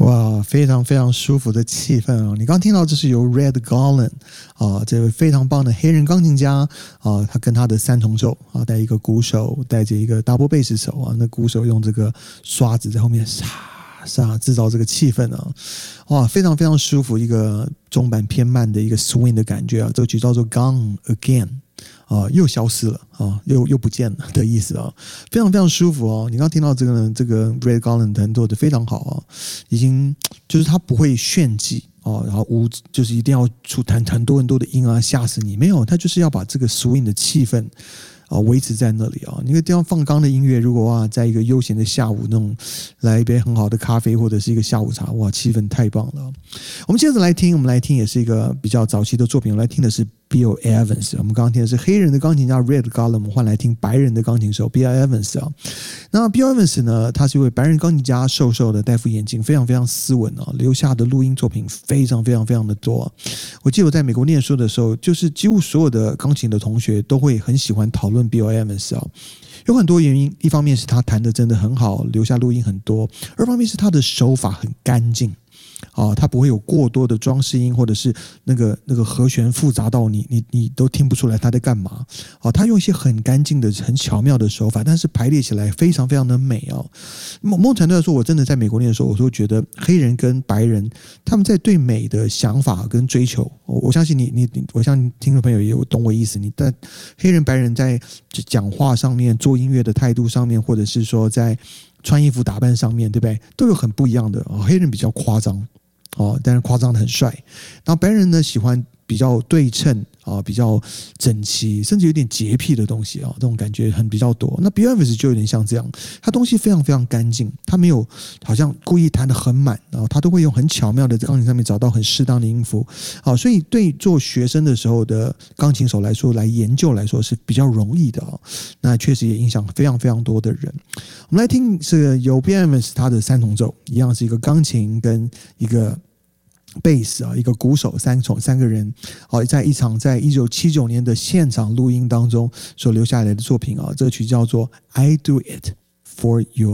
哇，非常非常舒服的气氛哦！你刚听到这是由 Red Garland 这位非常棒的黑人钢琴家他跟他的三重奏带一个鼓手，带着一个 double bass 手那鼓手用这个刷子在后面制造这个气氛哇，非常非常舒服，一个中版偏慢的一个 swing 的感觉这个曲叫做 Gone Again。又消失了又不见了的意思非常非常舒服你刚听到这个 Red Garland 弹奏的非常好已经就是他不会炫技然后就是一定要弹很多很多的音吓死你，没有，他就是要把这个 swing 的气氛维持在那里你那个地方放刚刚的音乐，如果在一个悠闲的下午那种来一杯很好的咖啡或者是一个下午茶，哇，气氛太棒了。我们接着来听也是一个比较早期的作品，我们来听的是 Bill Evans。 我们刚刚听的是黑人的钢琴家 Red Garland， 我们换来听白人的钢琴手 Bill Evans 那 Bill Evans 呢，他是一位白人钢琴家，瘦瘦的，戴副眼镜，非常非常斯文留下的录音作品非常非常非常的多我记得我在美国念书的时候，就是几乎所有的钢琴的同学都会很喜欢讨论Bill Evans有很多原因，一方面是他弹的真的很好，留下录音很多，二方面是他的手法很干净他不会有过多的装饰音，或者是那个和弦复杂到你都听不出来他在干嘛他用一些很干净的很巧妙的手法，但是排列起来非常非常的美某种程度来说，我真的在美国念的时候，我都觉得黑人跟白人他们在对美的想法跟追求，我相信我相信听众朋友也有懂我意思，你在黑人白人在讲话上面，做音乐的态度上面，或者是说在穿衣服打扮上面，对不对？都有很不一样的黑人比较夸张但是夸张的很帅，然后白人呢喜欢比较对称比较整齐，甚至有点洁癖的东西这种感觉比较多。那 Bill Evans 就有点像这样，他东西非常非常干净，他没有好像故意弹得很满他都会用很巧妙的在钢琴上面找到很适当的音符所以对做学生的时候的钢琴手来说，来研究来说是比较容易的那确实也影响非常非常多的人。我们来听是由 Bill Evans 他的三重奏，一样是一个钢琴跟一个贝斯一个鼓手，三个人在一场在1979年的现场录音当中所留下来的作品这个曲叫做 I Do It For You。